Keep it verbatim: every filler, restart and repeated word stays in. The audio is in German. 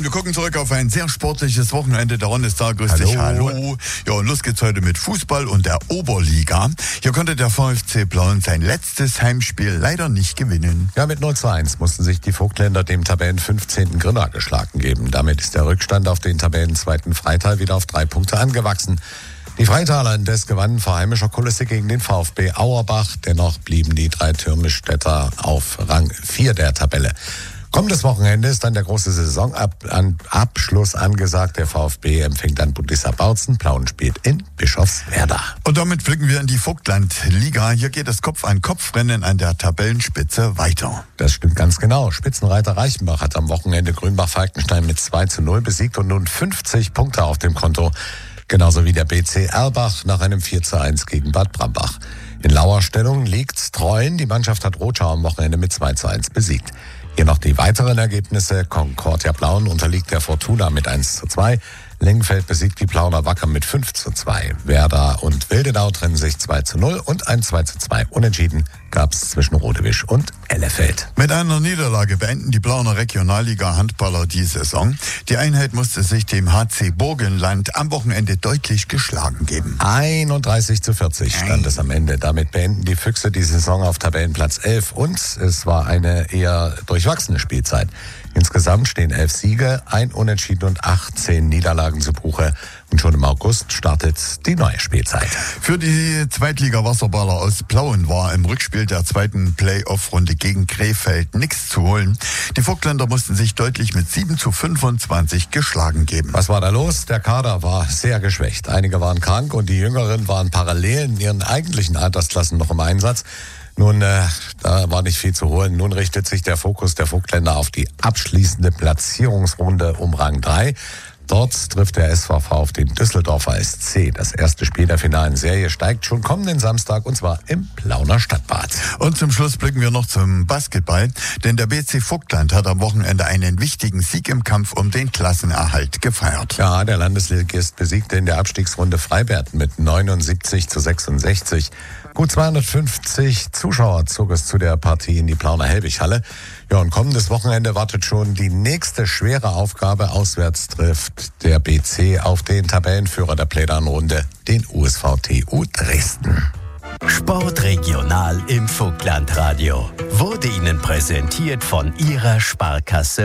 Wir gucken zurück auf ein sehr sportliches Wochenende. Der Ron ist da. Grüß dich. Hallo. Ja, und los geht's heute mit Fußball und der Oberliga. Hier konnte der VfC Plauen sein letztes Heimspiel leider nicht gewinnen. Ja, mit null zu eins mussten sich die Vogtländer dem Tabellenfünfzehnten Grimma geschlagen geben. Damit ist der Rückstand auf den Tabellenzweiten Freital wieder auf drei Punkte angewachsen. Die Freitaler indes gewannen vor heimischer Kulisse gegen den VfB Auerbach. Dennoch blieben die drei Türmischstädter auf Rang vier der Tabelle. Kommendes Wochenende ist dann der große Saisonabschluss angesagt. Der VfB empfängt dann Budissa Bautzen. Plauen spielt in Bischofswerda. Und damit blicken wir in die Vogtland-Liga. Hier geht das Kopf-an-Kopf-Rennen an der Tabellenspitze weiter. Das stimmt ganz genau. Spitzenreiter Reichenbach hat am Wochenende Grünbach-Falkenstein mit zwei zu null besiegt und nun fünfzig Punkte auf dem Konto. Genauso wie der B C Erlbach nach einem vier zu eins gegen Bad Brambach. In Lauerstellung liegt Treuen. Die Mannschaft hat Rotschau am Wochenende mit zwei zu eins besiegt. Hier noch die weiteren Ergebnisse. Concordia Plauen unterliegt der Fortuna mit eins zu zwei. Lengenfeld besiegt die Plauner Wacker mit fünf zu zwei. Werder und Wildenau trennen sich zwei zu null und ein zwei zu zwei. Unentschieden gab es zwischen Rodewisch und Ellefeld. Mit einer Niederlage beenden die Plauner Regionalliga-Handballer die Saison. Die Einheit musste sich dem H C Burgenland am Wochenende deutlich geschlagen geben. einunddreißig zu vierzig stand es am Ende. Damit beenden die Füchse die Saison auf Tabellenplatz elf und es war eine eher durchwachsene Spielzeit. Insgesamt stehen elf Siege, ein Unentschieden und achtzehn Niederlagen zu Buche. Und schon im August startet die neue Spielzeit. Für die Zweitliga-Wasserballer aus Plauen war im Rückspiel der zweiten Playoff-Runde gegen Krefeld nichts zu holen. Die Vogtländer mussten sich deutlich mit sieben zu fünfundzwanzig geschlagen geben. Was war da los? Der Kader war sehr geschwächt. Einige waren krank und die Jüngeren waren parallel in ihren eigentlichen Altersklassen noch im Einsatz. Nun, äh, da war nicht viel zu holen. Nun richtet sich der Fokus der Vogtländer auf die abschließende Platzierungsrunde um Rang drei. Dort trifft der S V V auf den Düsseldorfer S C. Das erste Spiel der finalen Serie steigt schon kommenden Samstag und zwar im Plauner Stadtbad. Und zum Schluss blicken wir noch zum Basketball, denn der B C Vogtland hat am Wochenende einen wichtigen Sieg im Kampf um den Klassenerhalt gefeiert. Ja, der Landesligist besiegte in der Abstiegsrunde Freiberg mit neunundsiebzig zu sechsundsechzig. Gut zweihundertfünfzig Zuschauer zog es zu der Partie in die Plauner Helbighalle. Ja, und kommendes Wochenende wartet schon die nächste schwere Aufgabe. Auswärts trifft der B C auf den Tabellenführer der Playdown-Runde, den U S V T U Dresden. Sportregional im Vogtlandradio wurde Ihnen präsentiert von Ihrer Sparkasse